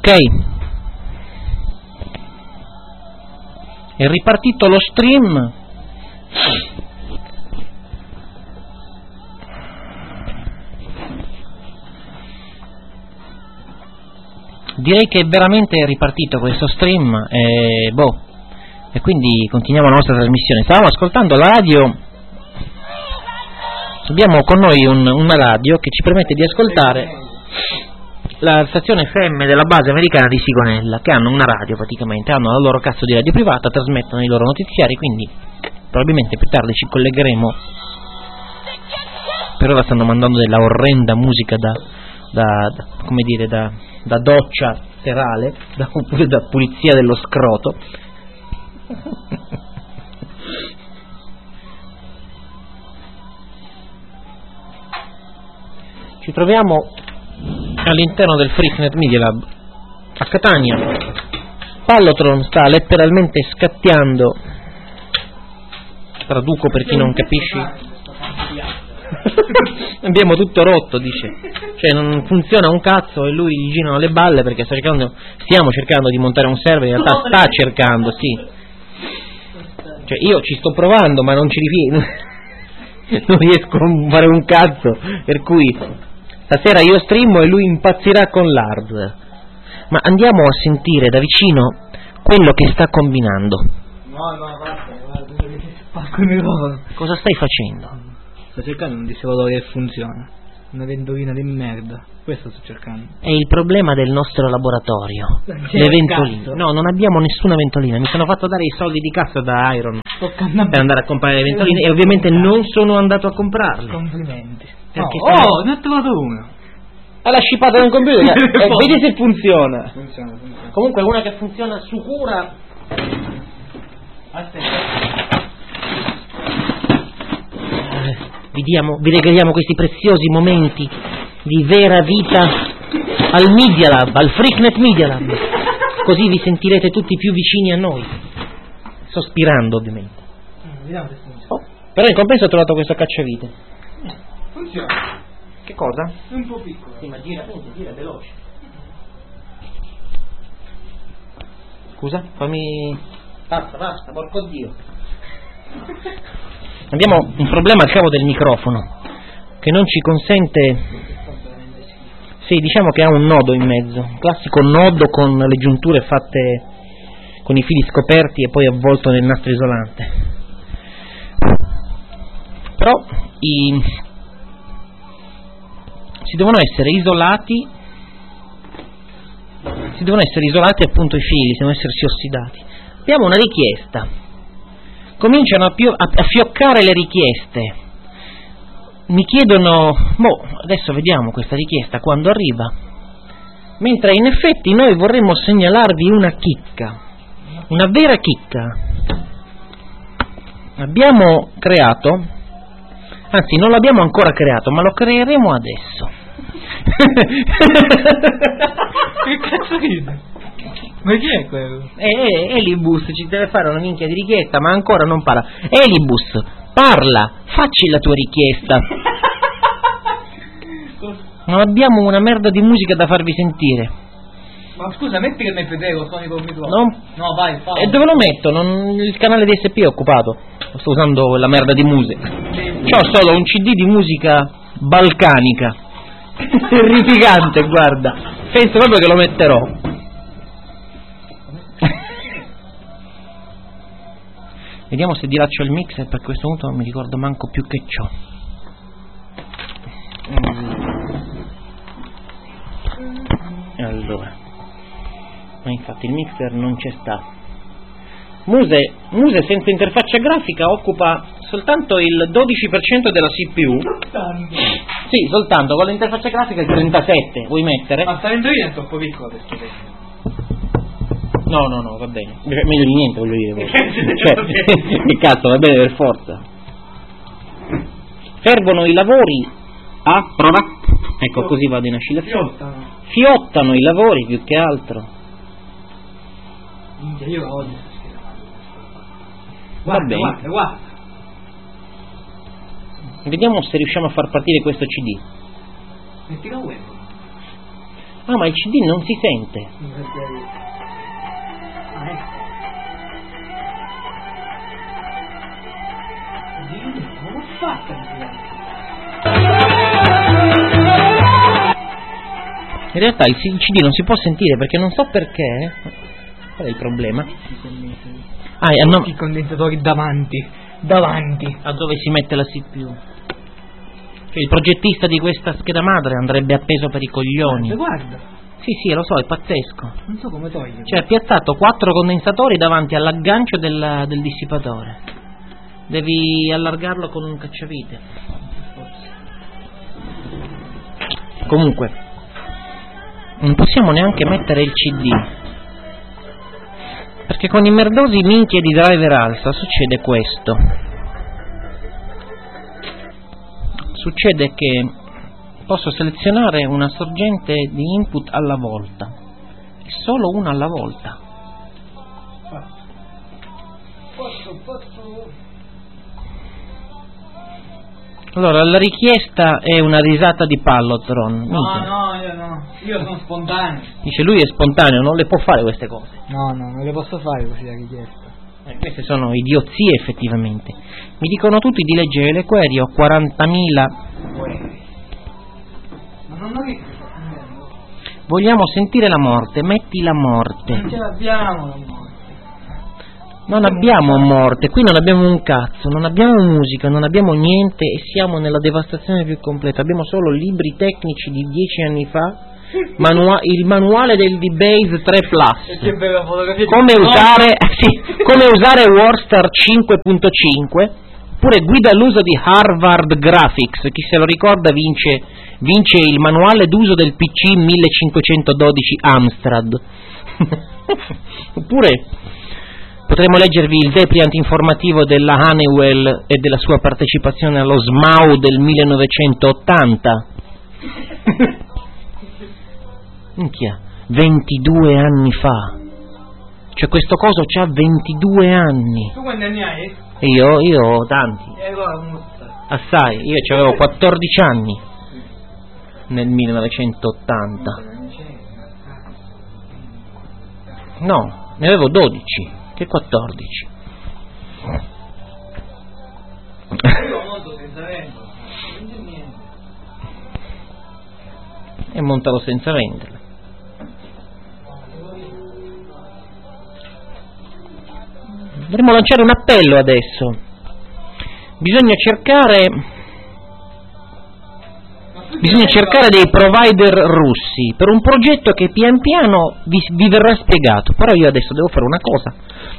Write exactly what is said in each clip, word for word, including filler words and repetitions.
ok? È ripartito lo stream. Direi che è veramente ripartito questo stream e, boh, e quindi continuiamo la nostra trasmissione. Stavamo ascoltando la radio, abbiamo con noi un, una radio che ci permette di ascoltare la stazione F M della base americana di Sigonella, che hanno una radio praticamente, hanno la loro cazzo di radio privata, trasmettono i loro notiziari, quindi probabilmente più tardi ci collegheremo. Per ora stanno mandando della orrenda musica da, da, da come dire, da, da doccia serale, da, oppure da pulizia dello scroto. Ci troviamo all'interno del Freaknet Media Lab a Catania. Pallotron sta letteralmente scattiando, traduco per chi non capisce. Abbiamo tutto rotto, dice, cioè non funziona un cazzo e lui gli girano le balle perché sta cercando, stiamo cercando di montare un server, in realtà sta cercando, sì, cioè io ci sto provando ma non ci riesco, non riesco a fare un cazzo, per cui stasera io streamo e lui impazzirà con l'hardware. Ma andiamo a sentire da vicino quello che sta combinando. No, no, basta, guarda, cosa stai facendo? Sto cercando un dissipadore che funziona, una ventolina di merda, questo sto cercando. È il problema del nostro laboratorio, le ventoline. Cazzo. No, non abbiamo nessuna ventolina, mi sono fatto dare i soldi di cassa da Iron per andare a comprare le ventoline e ovviamente non sono andato a comprarle. Complimenti. Perché oh, sono... oh, ne ho trovato una. Ha la scippata da un computer e vedi se funziona. Funziona, funziona. Comunque è una che funziona sicura. Aspetta. Vi, diamo, vi regaliamo questi preziosi momenti di vera vita al Media Lab, al Freaknet Media Lab, così vi sentirete tutti più vicini a noi, sospirando ovviamente. Vediamo se funziona. Oh, però in compenso ho trovato questo cacciavite. Funziona. Che cosa? È un po' piccolo. Sì, ma gira, gira veloce. Scusa, fammi... Basta, basta, porco Dio. Abbiamo un problema al cavo del microfono che non ci consente. Sì, diciamo che ha un nodo in mezzo, un classico nodo con le giunture fatte con i fili scoperti e poi avvolto nel nastro isolante. Però i... si devono essere isolati, si devono essere isolati appunto i fili, si devono essersi ossidati. Abbiamo una richiesta. Cominciano a, più, a, a fioccare le richieste. Mi chiedono, boh, adesso vediamo questa richiesta quando arriva. Mentre in effetti noi vorremmo segnalarvi una chicca, una vera chicca. Abbiamo creato, anzi non l'abbiamo ancora creato, ma lo creeremo adesso. Che cazzo ride? Ma chi è quello? Eh, Elibus ci deve fare una minchia di richiesta, ma ancora non parla. Elibus, parla, facci la tua richiesta. Non abbiamo una merda di musica da farvi sentire. Ma scusa, metti che mi vedevo, sono i computer. No? No, vai, fai. E dove lo metto? Non, il canale D S P è occupato. Sto usando la merda di musica. C'ho solo un C D di musica balcanica. Terrificante, guarda. Penso proprio che lo metterò. Vediamo se dilaccio il mixer, perché a questo punto non mi ricordo manco più che c'ho. Allora, ma infatti il mixer non c'è sta. Muse, Muse senza interfaccia grafica occupa soltanto il dodici per cento della C P U. Soltanto? Sì, soltanto, con l'interfaccia grafica il trentasette, vuoi mettere? Ma sta ventoline è troppo piccola per scrivere. No, no, no, va bene. Meglio di niente, voglio dire. Cioè, che cazzo, va bene per forza. Fervono i lavori. Ah, prova. Ecco, così vado in oscillazione. Fiottano. Fiottano i lavori più che altro. Minchia, io la odio. Va bene. Guarda, guarda. Vediamo se riusciamo a far partire questo C D. Metti la web. Ah, ma il C D non si sente. Ah, ecco. Come l'ho fatta? In realtà il C D non si può sentire perché non so perché. Qual è il problema? Ah, eh, no. I condensatori davanti, davanti. A dove si mette la C P U? Cioè, il progettista di questa scheda madre andrebbe appeso per i coglioni. Guarda, guarda. Sì, sì, lo so, è pazzesco. Non so come togliere. Cioè, ha piazzato quattro condensatori davanti all'aggancio del, del dissipatore. Devi allargarlo con un cacciavite. Comunque, non possiamo neanche mettere il C D. Perché con i merdosi minchie di driver alfa succede questo. Succede che posso selezionare una sorgente di input alla volta, e solo una alla volta. Allora, la richiesta è una risata di Pallotron. No, no, io no, io sono spontaneo. Dice, lui è spontaneo, non le può fare queste cose. No, no, non le posso fare così la richiesta. Eh, queste sono idiozie effettivamente. Mi dicono tutti di leggere le query, ho quarantamila. Ma non ho visto. Vogliamo sentire la morte, metti la morte. Non ce l'abbiamo la morte. Non abbiamo morte, qui non abbiamo un cazzo, non abbiamo musica, non abbiamo niente e siamo nella devastazione più completa. Abbiamo solo libri tecnici di dieci anni fa, manua- il manuale del D-Base tre plus. Che bella fotografia. Come usare, sì, come usare WordStar cinque punto cinque, oppure guida all'uso di Harvard Graphics. Chi se lo ricorda vince, vince il manuale d'uso del P C millecinquecentododici Amstrad. Oppure potremmo leggervi il depliant informativo della Honeywell e della sua partecipazione allo S M A U del millenovecentottanta. Minchia, ventidue anni fa. Cioè questo coso c'ha ventidue anni. Tu quanti anni hai? Io, io ho tanti. Eh, guarda, Assai, io avevo quattordici anni nel millenovecentottanta. No, ne avevo dodici. Che quattordici? io monto senza vento. Non c'è niente. E montalo senza venderla. Dovremmo lanciare un appello adesso. Bisogna cercare Bisogna cercare dei provider russi per un progetto che pian piano vi, vi verrà spiegato. Però io adesso devo fare una cosa.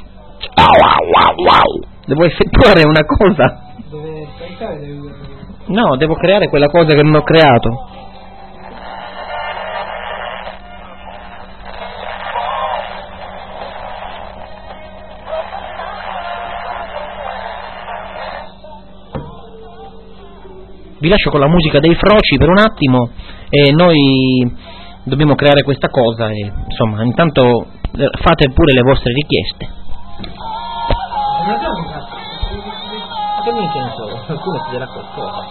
Devo effettuare una cosa. Deve scaricare, deve... No, devo creare quella cosa che non ho creato. Vi lascio con la musica dei Froci per un attimo e noi dobbiamo creare questa cosa e insomma intanto fate pure le vostre richieste. Non abbiamo un cazzo. Che minchia ne so, qualcuno ti dirà qualcosa.